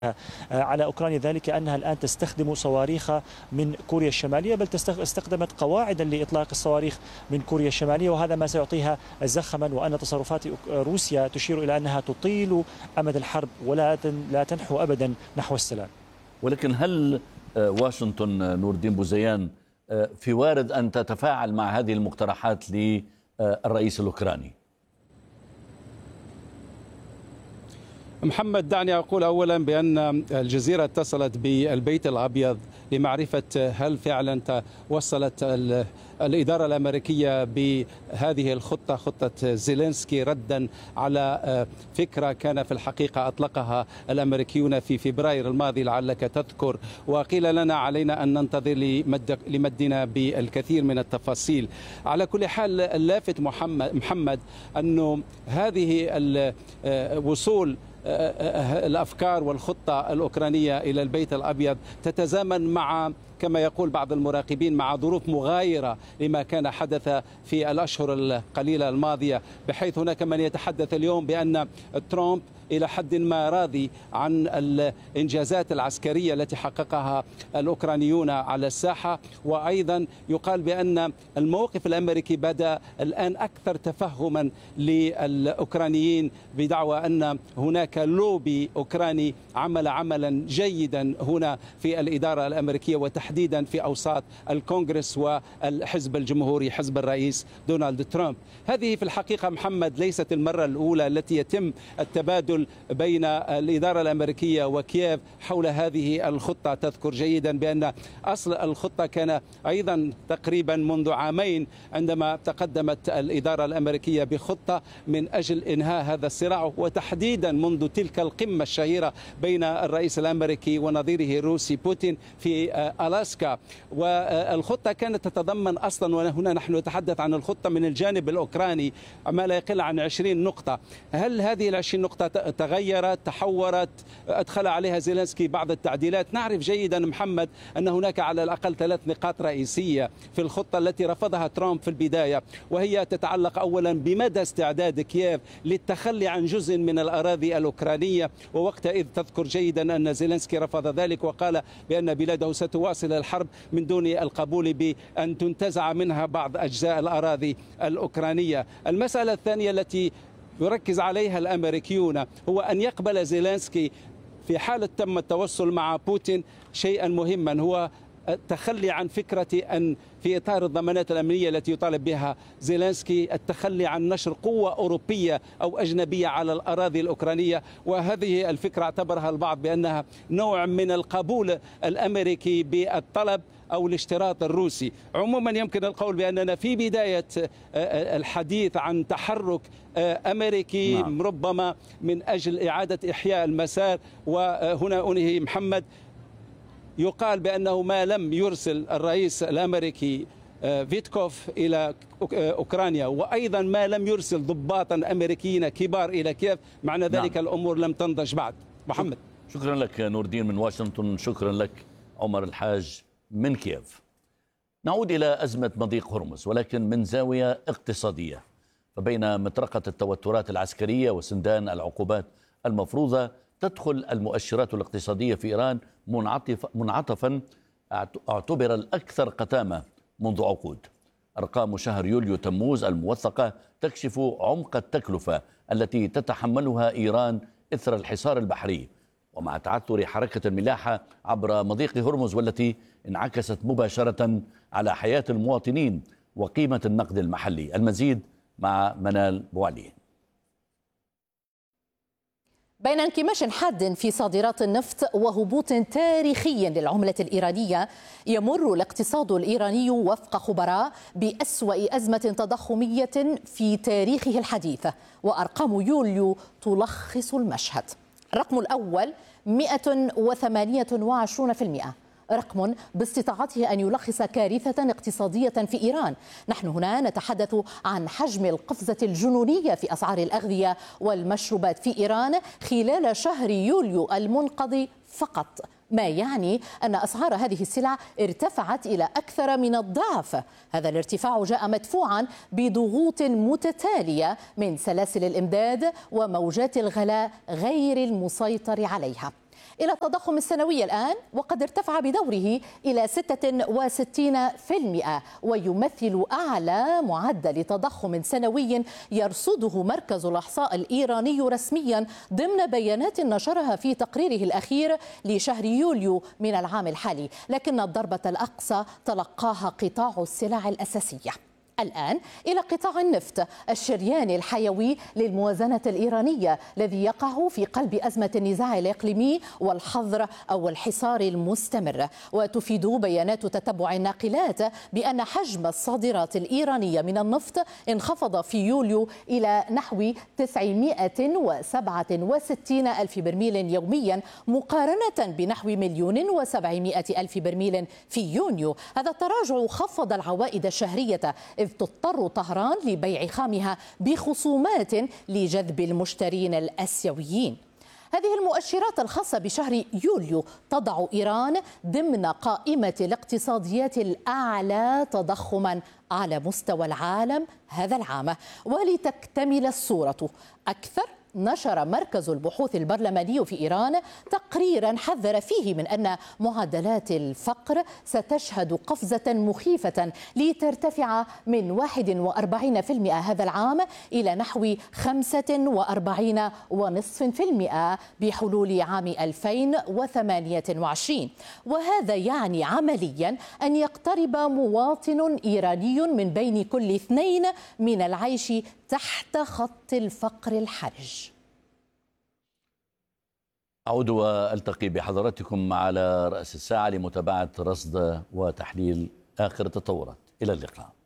على أوكرانيا ذلك أنها الآن تستخدم صواريخ من كوريا الشمالية، بل استخدمت قواعدا لإطلاق الصواريخ من كوريا الشمالية، وهذا ما سيعطيها زخما، وأن تصرفات روسيا تشير إلى أنها تطيل أمد الحرب ولا تنحو أبدا نحو السلام. ولكن هل واشنطن نور الدين بوزيان في وارد أن تتفاعل مع هذه المقترحات للرئيس الأوكراني؟ محمد، دعني أقول أولا بأن الجزيرة اتصلت بالبيت الأبيض لمعرفة هل فعلا توصلت الإدارة الأمريكية بهذه الخطة، خطة زيلينسكي، ردا على فكرة كان في الحقيقة أطلقها الأمريكيون في فبراير الماضي لعلك تذكر، وقيل لنا علينا أن ننتظر لمدنا بالكثير من التفاصيل. على كل حال، اللافت محمد أنه هذه وصول الأفكار والخطة الأوكرانية إلى البيت الأبيض تتزامن مع، كما يقول بعض المراقبين، مع ظروف مغايرة لما كان حدث في الأشهر القليلة الماضية، بحيث هناك من يتحدث اليوم بأن ترامب إلى حد ما راضي عن الإنجازات العسكرية التي حققها الأوكرانيون على الساحة، وأيضا يقال بأن الموقف الأمريكي بدأ الآن أكثر تفهما للأوكرانيين، بدعوى أن هناك لوبي أوكراني عمل عملا جيدا هنا في الإدارة الأمريكية، وتحديدا في أوساط الكونغرس والحزب الجمهوري، حزب الرئيس دونالد ترامب. هذه في الحقيقة محمد ليست المرة الأولى التي يتم التبادل بين الإدارة الأمريكية وكييف حول هذه الخطة. تذكر جيدا بأن أصل الخطة كان أيضا تقريبا منذ عامين، عندما تقدمت الإدارة الأمريكية بخطة من أجل إنهاء هذا الصراع، وتحديدا منذ تلك القمة الشهيرة بين الرئيس الأمريكي ونظيره الروسي بوتين في ألاسكا. والخطة كانت تتضمن أصلا، وهنا نحن نتحدث عن الخطة من الجانب الأوكراني، ما لا يقل عن 20 نقطة. هل هذه ال20 نقطة تغيرت، تحورت، أدخل عليها زيلينسكي بعض التعديلات؟ نعرف جيدا محمد أن هناك على الأقل 3 نقاط رئيسية في الخطة التي رفضها ترامب في البداية، وهي تتعلق أولا بمدى استعداد كييف للتخلي عن جزء من الأراضي الأوكرانية، ووقتئذ تذكر جيدا أن زيلينسكي رفض ذلك وقال بأن بلاده ستواصل الحرب من دون القبول بأن تنتزع منها بعض أجزاء الأراضي الأوكرانية. المسألة الثانية التي يركز عليها الأمريكيون هو أن يقبل زيلينسكي في حالة تم التوصل مع بوتين شيئا مهما، هو التخلي عن فكرة أن في إطار الضمانات الأمنية التي يطالب بها زيلينسكي التخلي عن نشر قوة أوروبية أو أجنبية على الأراضي الأوكرانية. وهذه الفكرة اعتبرها البعض بأنها نوع من القبول الأمريكي بالطلب أو الاشتراط الروسي. عموما يمكن القول بأننا في بداية الحديث عن تحرك أمريكي ربما من أجل إعادة إحياء المسار. وهنا أنهي محمد، يقال بأنه ما لم يرسل الرئيس الأمريكي فيتكوف إلى أوكرانيا، وأيضا ما لم يرسل ضباطا أمريكيين كبار إلى كييف، معنى ذلك الأمور لم تنضج بعد. محمد، شكرا لك نور الدين من واشنطن. شكرا لك عمر الحاج من كييف. نعود إلى أزمة مضيق هرمز، ولكن من زاوية اقتصادية. فبين مطرقة التوترات العسكرية وسندان العقوبات المفروضة، تدخل المؤشرات الاقتصادية في إيران منعطفا اعتبر الأكثر قتامة منذ عقود. أرقام شهر يوليو تموز الموثقة تكشف عمق التكلفة التي تتحملها إيران إثر الحصار البحري، ومع تعثر حركة الملاحة عبر مضيق هرمز، والتي انعكست مباشرة على حياة المواطنين وقيمة النقد المحلي. المزيد مع منال بوعلي. بين انكماش حاد في صادرات النفط وهبوط تاريخي للعملة الإيرانية، يمر الاقتصاد الإيراني وفق خبراء بأسوأ أزمة تضخمية في تاريخه الحديث، وأرقام يوليو تلخص المشهد. الرقم الأول 128%، رقم باستطاعته أن يلخص كارثة اقتصادية في إيران. نحن هنا نتحدث عن حجم القفزة الجنونية في أسعار الأغذية والمشروبات في إيران خلال شهر يوليو المنقضي فقط، ما يعني أن أسعار هذه السلع ارتفعت إلى أكثر من الضعف. هذا الارتفاع جاء مدفوعا بضغوط متتالية من سلاسل الإمداد وموجات الغلاء غير المسيطر عليها. إلى التضخم السنوي الآن، وقد ارتفع بدوره إلى 66%، ويمثل أعلى معدل تضخم سنوي يرصده مركز الإحصاء الإيراني رسميا ضمن بيانات نشرها في تقريره الأخير لشهر يوليو من العام الحالي. لكن الضربة الأقصى تلقاها قطاع السلع الأساسية. الآن إلى قطاع النفط، الشريان الحيوي للموازنة الإيرانية الذي يقع في قلب أزمة النزاع الإقليمي والحظر أو الحصار المستمر. وتفيد بيانات تتبع الناقلات بأن حجم الصادرات الإيرانية من النفط انخفض في يوليو إلى نحو 967 ألف برميل يوميا، مقارنة بنحو 1,700,000 برميل في يونيو. هذا التراجع خفض العوائد الشهرية، إذ تضطر طهران لبيع خامها بخصومات لجذب المشترين الآسيويين. هذه المؤشرات الخاصة بشهر يوليو تضع إيران ضمن قائمة الاقتصاديات الأعلى تضخما على مستوى العالم هذا العام. ولتكتمل الصورة أكثر، نشر مركز البحوث البرلماني في إيران تقريرا حذر فيه من أن معدلات الفقر ستشهد قفزة مخيفة لترتفع من 41% هذا العام إلى نحو 45.5% بحلول عام 2028. وهذا يعني عمليا أن يقترب مواطن إيراني من بين كل 2 من العيش تحت خط الفقر الحرج. أعود وألتقي بحضراتكم على رأس الساعة لمتابعة رصد وتحليل آخر التطورات. إلى اللقاء.